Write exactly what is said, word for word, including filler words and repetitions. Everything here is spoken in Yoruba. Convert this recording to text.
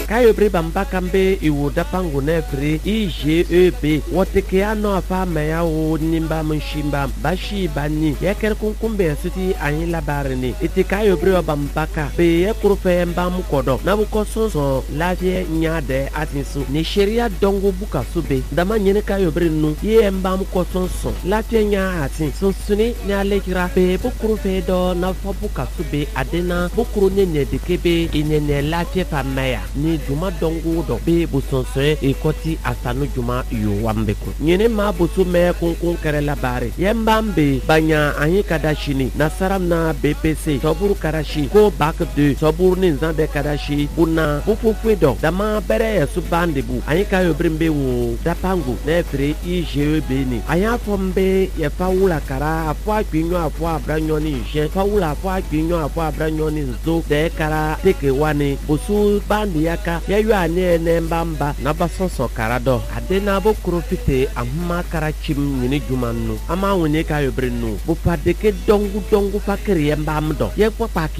kayo bre bamba kambe iwo dapangu nefre I G E B wote ke ano afa maya o nimba mshimba bashi bani yeker kunkumbe suti anyi labarni iti kayo bre bambaka be yekurufe mba mukodo na bukoso so lavie nyade atinsu ni sheria dongo buka sube dama nyene kayo bre nu ye mba mukoso so lavie nya atin so suni nya lekira be bukurufe do na fobuka sube adena bukuru nene dekebe inene lavie famaya ni juma dongo do be busonse e koti asanu juma yo wambeku nyene ma busu me kunkun kere labare yembambe banya anyi kadashini nasaram na B P C soburu karashi ko back de soburu ni nzande karashi buna bufufu do dama bere ya subande bu anyi kayo brimbe wo dapangu nefre I G E B ni aya fombe ya faula kara afwa gwinyo afwa abranyo ni je faula afwa gwinyo afwa abranyo ni nzo de kara teke wani busu bandi yaka ya yu ane ne mbamba na basoso karado adena bo krofite amma karachim nyini jumanu ama wone kayo brenu bu padeke dongu dongu fakiri mbamdo ye papa